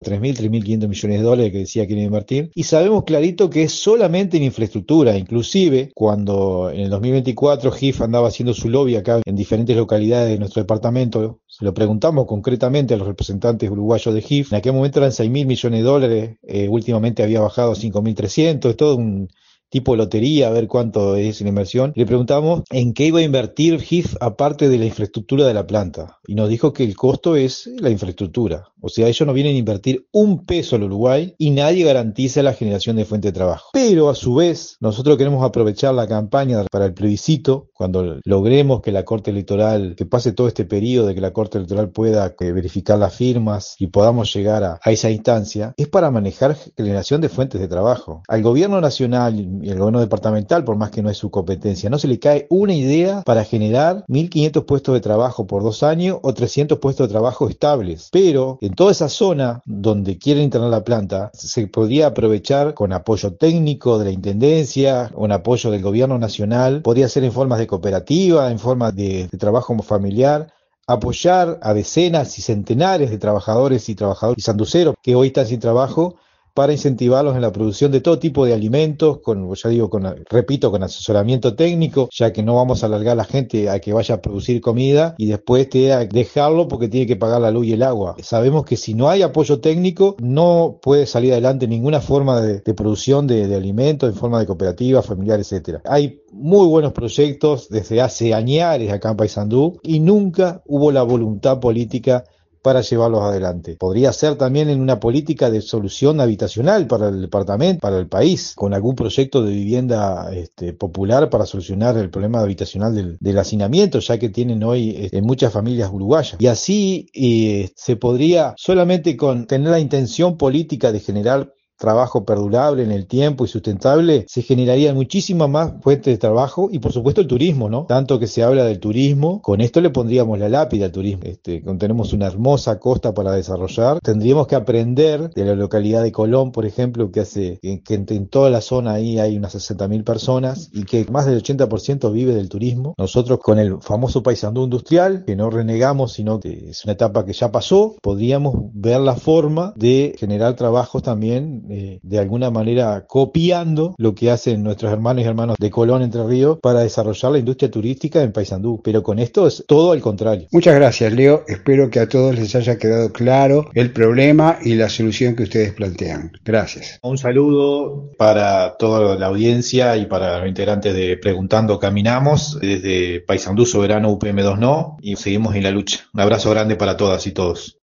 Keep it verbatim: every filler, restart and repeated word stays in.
tres mil, tres mil quinientos millones de dólares que decía que iba a invertir, y sabemos clarito que es solamente en infraestructura. Inclusive cuando en el dos mil veinticuatro G I F andaba haciendo su lobby acá en diferentes localidades de nuestro departamento, se lo preguntamos concretamente a los representantes uruguayos de G I F, en aquel momento eran seis mil millones de dólares, eh, últimamente había bajado a cinco mil trescientos, es todo un tipo de lotería, a ver cuánto es la inversión. Le preguntamos en qué iba a invertir G I F aparte de la infraestructura de la planta, y nos dijo que el costo es la infraestructura. O sea, ellos no vienen a invertir un peso al Uruguay y nadie garantiza la generación de fuente de trabajo. Pero a su vez, nosotros queremos aprovechar la campaña para el plebiscito, cuando logremos que la Corte Electoral, que pase todo este periodo de que la Corte Electoral pueda eh, verificar las firmas y podamos llegar a, a esa instancia, es para manejar generación de fuentes de trabajo. Al gobierno nacional y al gobierno departamental, por más que no es su competencia, no se le cae una idea para generar mil quinientos puestos de trabajo por dos años o trescientos puestos de trabajo estables. Pero en toda esa zona donde quieren instalar la planta, se podría aprovechar con apoyo técnico de la Intendencia, con apoyo del gobierno nacional, podría ser en formas de cooperativa, en forma de, de trabajo familiar, apoyar a decenas y centenares de trabajadores y trabajadores y sanduceros que hoy están sin trabajo, para incentivarlos en la producción de todo tipo de alimentos, con, ya digo, con, repito, con asesoramiento técnico, ya que no vamos a alargar a la gente a que vaya a producir comida y después te a dejarlo porque tiene que pagar la luz y el agua. Sabemos que si no hay apoyo técnico, no puede salir adelante ninguna forma de, de producción de, de alimentos en forma de cooperativa, familiar, etcétera. Hay muy buenos proyectos desde hace años acá en Paysandú y nunca hubo la voluntad política para llevarlos adelante. Podría ser también en una política de solución habitacional para el departamento, para el país, con algún proyecto de vivienda este, popular para solucionar el problema habitacional del, del hacinamiento, ya que tienen hoy este, muchas familias uruguayas. Y así eh, se podría, solamente con tener la intención política de generar trabajo perdurable en el tiempo y sustentable, se generarían muchísimas más fuentes de trabajo y por supuesto el turismo, ¿no? Tanto que se habla del turismo, con esto le pondríamos la lápida al turismo. Este, tenemos una hermosa costa para desarrollar, tendríamos que aprender de la localidad de Colón, por ejemplo, que hace que, que en, en toda la zona ahí hay unas sesenta mil personas y que más del ochenta por ciento vive del turismo. Nosotros con el famoso Paysandú industrial, que no renegamos, sino que es una etapa que ya pasó, podríamos ver la forma de generar trabajos también Eh, de alguna manera copiando lo que hacen nuestros hermanos y hermanos de Colón, Entre Ríos, para desarrollar la industria turística en Paysandú, pero con esto es todo al contrario. Muchas gracias, Leo. Espero que a todos les haya quedado claro el problema y la solución que ustedes plantean. Gracias. Un saludo para toda la audiencia y para los integrantes de Preguntando Caminamos, desde Paysandú Soberano U P M dos No, y seguimos en la lucha. Un abrazo grande para todas y todos.